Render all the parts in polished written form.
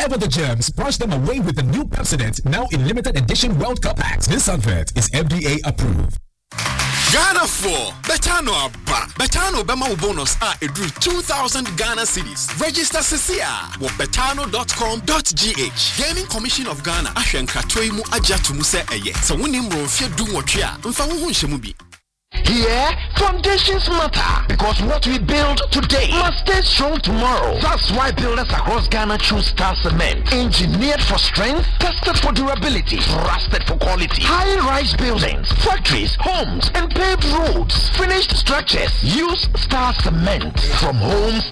over the germs, brush them away with the new Pepsodent, now in limited edition World Cup packs. This advert is FDA approved. Ghana 4, Betano Abba. Betano Bema bonus edru 2,000 Ghana cedis. Register CCA with betano.com.gh. Gaming Commission of Ghana. Ashenka Toimu Ajatumu se eye. So winim romfia do watria. Mfa wo hunchemubi. Here, foundations matter because what we build today must stay strong tomorrow. That's why builders across Ghana choose Star Cement. Engineered for strength, tested for durability, trusted for quality. High-rise buildings, factories, homes, and paved roads. Finished structures. Use Star Cement from homes.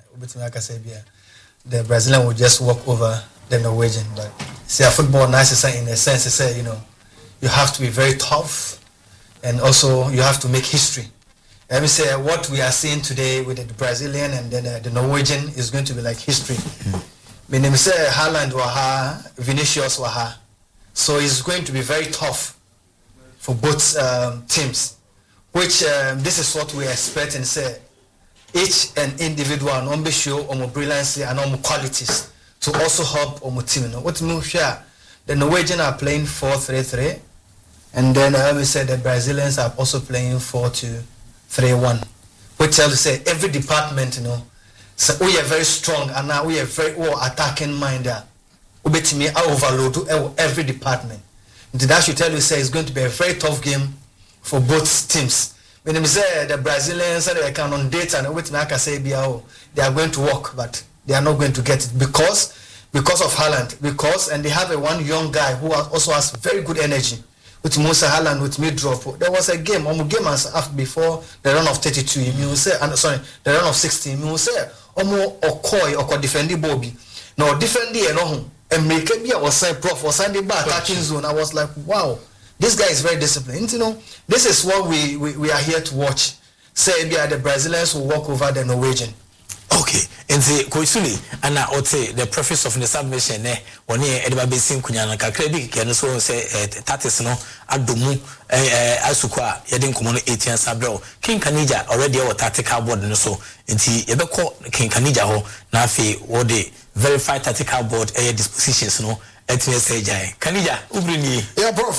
The Brazilian will just walk over the Norwegian, but see, a football nice in a sense. Say, you have to be very tough. And also, you have to make history. Let me say, what we are seeing today with the Brazilian and then the Norwegian is going to be like history. Meaning, say, Haaland waha, Vinicius waha. So it's going to be very tough for both teams. Which this is what we expect and say. Each and individual, on be show on brilliancy and on qualities to also help on team. What move here? The Norwegian are playing 4-3-3. And then I will say the Brazilians are also playing 4-2-3-1. Which tells you say every department, so we are very strong and now we are very attacking minded. We bet me I overload every department. And that should tell you say it's going to be a very tough game for both teams. When they say the Brazilians they can on data and wait I can say they are going to work, but they are not going to get it because of Haaland. And they have one young guy who also has very good energy. With Musa Haaland, with me drop. There was a game, before the run of 32. You will say, the run of 16. You will say, Okoy or defending Bobby. No, defending and make it was say prof or Sunday bar attacking zone. I was like, wow, this guy is very disciplined. This is what we are here to watch. Say, the Brazilians will walk over the Norwegian. Okay, and the Koisuli, and I would say the preface of the submission, one year Edba Basin Kunyana Kakredi can so say Tatisno, Adumu, Asukwa, Yadin Common 18 Sabro, King Kanija already our tactical board and so, and see Ebeko King Kanija ho, Nafi, what the verified tactical board air dispositions, Kanija, Ubrini. Yeah, Prof.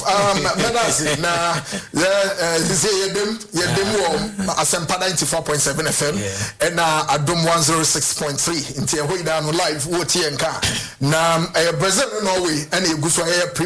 Na say yedem Asempa 94.7 FM and Adum 106.3 in Tiahoida live. What Tienka. Na Brazil Norway and Guswa